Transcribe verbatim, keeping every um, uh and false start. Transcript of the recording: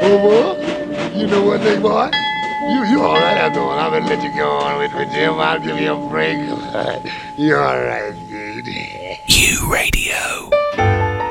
Over. You know what, big boy? You you all right after all. I'm gonna let you go on with me, Jim. I'll give you a break. You all right, dude? U Radio.